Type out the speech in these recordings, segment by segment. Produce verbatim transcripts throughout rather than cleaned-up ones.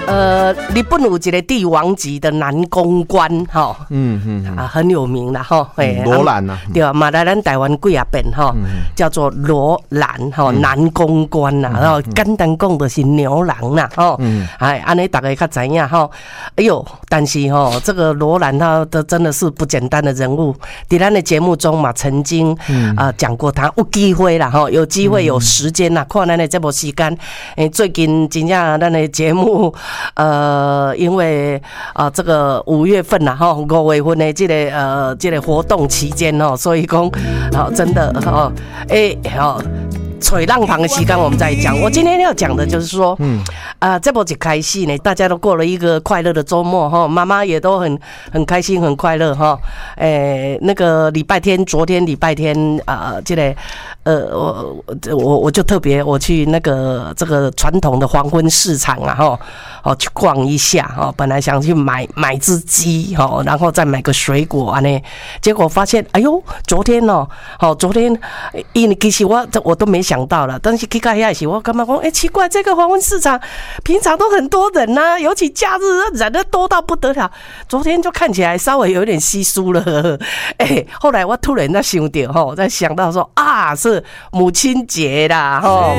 呃，日本有一个帝王级的男公关哈，嗯嗯啊，很有名啦哈，哎， 罗兰呐， 对啊，嘛来咱台湾几啊遍哈，叫做罗兰哈，男公关呐，然后简单讲就是牛郎啦哈，哎，安尼大家较知影哈，哎呦，但是哈，这个罗兰他的真的是不简单的人物，在咱的节目中嘛，曾经啊讲过他，有机会啦哈，有机会有时间啦，看咱的这部时间，哎，最近真正咱的节目。呃，因为啊、呃，这个五月份呐，哈，五月份的这个呃这个活动期间哦，所以讲，哦，真的哦，哎、欸，哦。吹浪旁的时间我们再讲。我今天要讲的就是说，嗯，啊、呃，这波一开戏呢，大家都过了一个快乐的周末哈，妈妈也都很很开心很快乐哈。诶、欸，那个礼拜天，昨天礼拜天啊，这个呃，我我我就特别我去那个这个传统的黄昏市场啊哈，哦去逛一下哈，本来想去买买只鸡哈，然后再买个水果啊呢，结果发现哎呦，昨天哦，好昨天因为其实我我都没想到了，但是去看一下时，我干嘛讲？哎、欸，奇怪，这个黄昏市场平常都很多人呐、啊，尤其假日人都多到不得了。昨天就看起来稍微有点稀疏了。哎、欸，后来我突然在想到吼，在想到说啊，是母亲节啦，吼。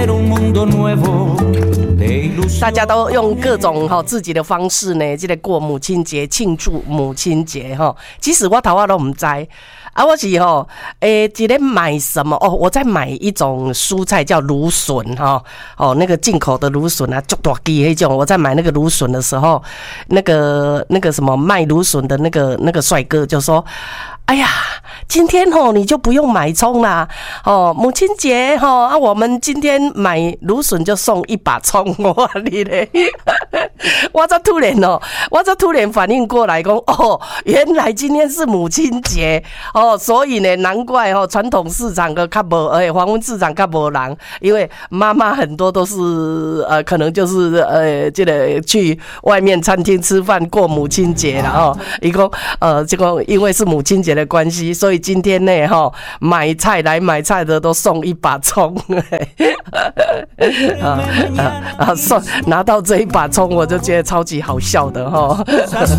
大家都用各种哈自己的方式呢，这个过母亲节，庆祝母亲节哈。其实我头我都唔知。啊，我是吼，诶，今天买什么？哦，我在买一种蔬菜叫芦笋哈，哦，那个进口的芦笋啊，足大支那种。我在买那个芦笋的时候，那个那个什么卖芦笋的那个那个帅哥就说。哎呀，今天吼你就不用买葱啦，哦，母亲节吼啊，我们今天买芦笋就送一把葱，我你嘞，我这突然哦，我这突然反应过来讲，哦，原来今天是母亲节哦，所以呢，难怪哦，传统市场的较无，哎，黄昏市场较无人，因为妈妈很多都是呃，可能就是呃，这个去外面餐厅吃饭过母亲节了哦，一共呃，这个因为是母亲节的关系，所以今天呢，哈，买菜来买菜的都送一把葱，啊啊啊！送拿到这一把葱，我就觉得超级好笑的哈。